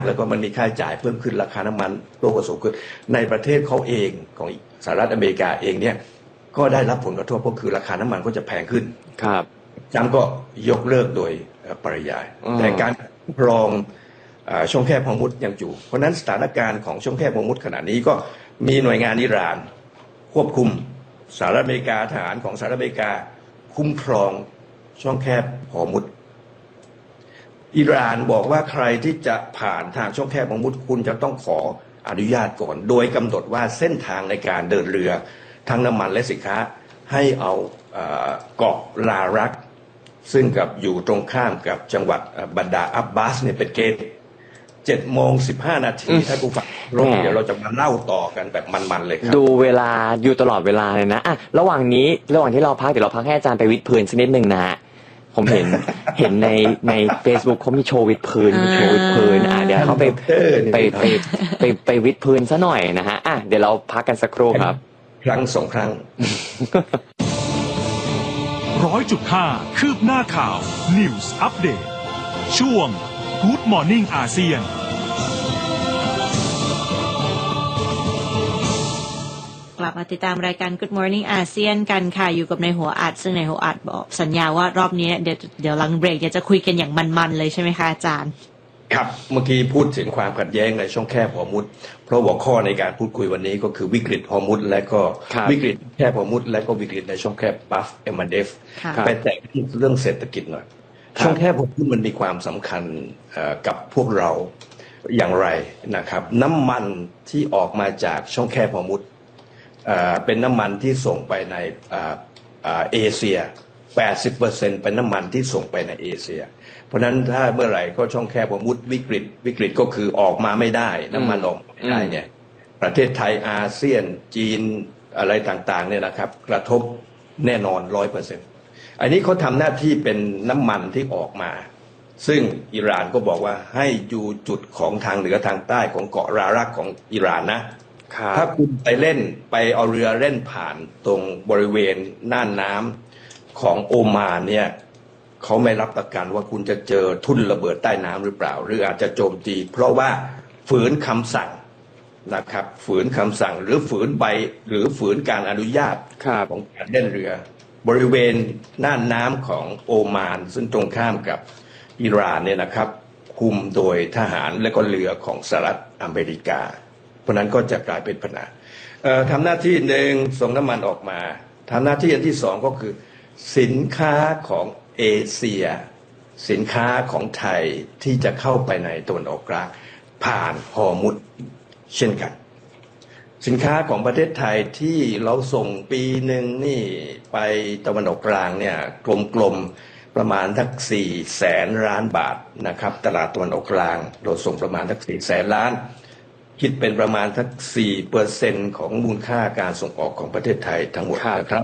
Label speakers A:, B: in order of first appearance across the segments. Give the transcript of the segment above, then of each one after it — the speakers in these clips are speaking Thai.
A: แล้วก็มันมีค่าใช้จ่ายเพิ่มขึ้นราคาน้ำมันโลกก็สูงขึ้นในประเทศเขาเองของสหรัฐอเมริกาเองเนี่ยก็ได้รับผลกระทบก็คือราคาน้ำมันก็จะแพงขึ้น
B: ครับ
A: ทรัมป์ก็ยกเลิกโดยปริยายแต่การครองช่องแคบฮอร์มุซยังอยู่เพราะนั้นสถานการณ์ของช่องแคบฮอร์มุซขณะนี้ก็มีหน่วยงานอิหร่านควบคุมสหรัฐอเมริกาทหารของสหรัฐอเมริกาคุ้มครองช่องแคบฮอร์มุซอิหร่านบอกว่าใครที่จะผ่านทางช่องแคบฮอร์มุซคุณจะต้องขออนุญาตก่อนโดยกำหนดว่าเส้นทางในการเดินเรือทั้งน้ำมันและสินค้าให้เอาเกาะลารักซึ่งกับอยู่ตรงข้ามกับจังหวัดบันดาอับบาสเนี่ยเป็นเกต7:15 ถ้ากูฟังเดี๋ยวเราจะมาเล่าต่อกันแบบมันๆเลยครับ
B: ดูเวลาอยู่ตลอดเวลาเลยนะระหว่างที่เราพักเดี๋ยวเราพักให้อาจารย์ไปวิดพื้นสักนิดนึงนะผมเห็นใน Facebook เขามีโชว์วิดพื้นเดี๋ยวเขาไปวิดพื้นซะหน่อยนะฮะเดี๋ยวเราพักกันสักครู่ครับ
A: ครั้ง2 ครั้ง
C: 100.5 คืบหน้าข่าว News Update ช่วง Good Morning อาเซียน
D: กลับมาติดตามรายการ Good Morning อาเซียนกันค่ะอยู่กับนายหัวอัดซึ่งนายหัวอัดบอกสัญญาว่ารอบนี้เดี๋ยวหลังเบรกจะคุยกันอย่างมันๆเลยใช่ไหมคะอาจารย์
A: ครับเมื่อกี้พูดถึงความขัดแย้งในช่องแคบฮอร์มุซเพราะหัวข้อในการพูดคุยวันนี้ก็คือวิกฤตฮอร์มุซและก็วิกฤตแคบฮอร์มุซและก็วิกฤตในช่องแคบบัฟเอมันเดฟไปแตะที่เรื่องเศรษฐกิจหน่อยช่องแคบฮอร์มุซมันมีความสำคัญกับพวกเราอย่างไรนะครับน้ำมันที่ออกมาจากช่องแคบฮอร์มุซเป็นน้ำมันที่ส่งไปในเอเชีย 80% เป็นน้ำมันที่ส่งไปในเอเชียเพราะนั้นถ้าเมื่อไหร่ก็ช่องแคบฮอร์มุซวิกฤตก็คือออกมาไม่ได้น้ำมันออกไม่ได้เนี่ยประเทศไทยอาเซียนจีนอะไรต่างๆเนี่ยนะครับกระทบแน่นอน 100%อันนี้เขาทำหน้าที่เป็นน้ำมันที่ออกมาซึ่งอิหร่านก็บอกว่าให้อยู่จุดของทางเหนือทางใต้ของเกาะรารักของอิหร่านนะถ้าคุณไปเอาเรือเล่นผ่านตรงบริเวณน่านน้ำของโอมานเนี่ยเขาไม่รับประกันว่าคุณจะเจอทุ่นระเบิดใต้น้ำหรือเปล่าหรืออาจจะโจมตีเพราะว่าฝืนคำสั่งนะครับฝืนคำสั่งหรือฝืนใบหรือฝืนการอนุญาตของการเล่นเรือบริเวณน่านน้ำของโอมานซึ่งตรงข้ามกับอิหร่านเนี่ยนะครับคุมโดยทหารและก็เรือของสหรัฐอเมริกาเพราะนั้นก็จะกลายเป็นปัญหาทำหน้าที่หนึ่งส่งน้ำมันออกมาทำหน้าที่อันที่สองก็คือสินค้าของเอเชียสินค้าของไทยที่จะเข้าไปในตะวันออกกลางผ่านฮอร์มุซเช่นกันสินค้าของประเทศไทยที่เราส่งปีหนึ่งนี่ไปตะวันออกกลางเนี่ยกลมๆประมาณทัก400,000 ล้านบาทนะครับตลาดตะวันออกกลางเราส่งประมาณทัก400,000 ล้านคิดเป็นประมาณทัก 4% ของมูลค่าการส่งออกของประเทศไทยทั้งหมดนะครับ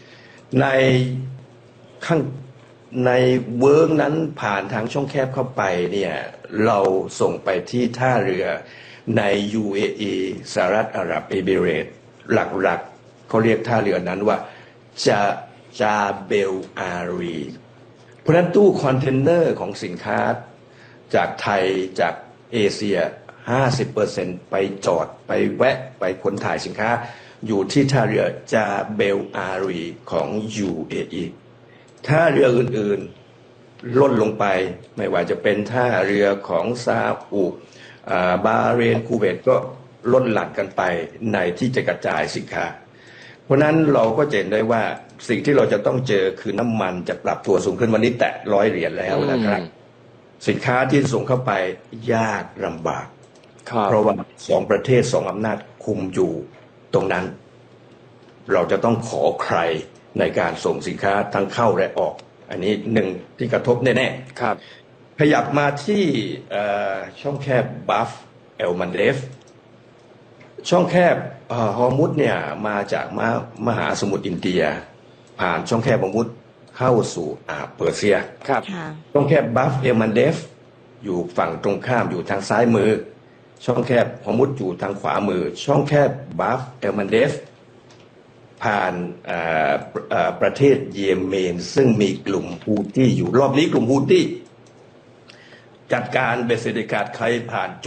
A: ในเวิร์กนั้นผ่านทางช่องแคบเข้าไปเนี่ยเราส่งไปที่ท่าเรือใน UAE สหรัฐอาหรับเอมิเรตส์หลักๆเขาเรียกท่าเรือนั้นว่าจาเบลอารีเพราะฉะนั้นตู้คอนเทนเนอร์ของสินค้าจากไทยจากเอเชีย 50% ไปจอดไปแวะไปขนถ่ายสินค้าอยู่ที่ท่าเรือจาเบลอารีของ UAE ท่าเรืออื่นๆลดลงไปไม่ว่าจะเป็นท่าเรือของซาอุบาเรนคูเวตก็ลดหลั่นกันไปในที่จะกระจายสินค้าเพราะนั้นเราก็เห็นได้ว่าสิ่งที่เราจะต้องเจอคือน้ำมันจะปรับตัวสูงขึ้นวันนี้แตะ$100แล้วนะครับสินค้าที่ส่งเข้าไปยากลำบากเพราะว่า2 ประเทศ2 อำนาจคุมอยู่ตรงนั้นเราจะต้องขอใครในการส่งสินค้าทั้งเข้าและออกอันนี้หนึ่งที่กระทบแน่ๆครับขยับมาที่ช่องแคบบัฟเอลมันเดฟช่องแคบฮอร์มุซเนี่ยมาจากมหาสมุทรอินเดียผ่านช่องแคบฮอร์มุซเข้าสู่เปอร์เซียครับช่องแคบบัฟเอลมันเดฟอยู่ฝั่งตรงข้ามอยู่ทางซ้ายมือช่องแคบฮอร์มุซอยู่ทางขวามือช่องแคบบัฟเอลมันเดฟผ่านประเทศเยเมนซึ่งมีกลุ่มฮูตี้อยู่รอบนี้กลุ่มฮูตี้จัดการเบสเสร็จขาดใครผ่าน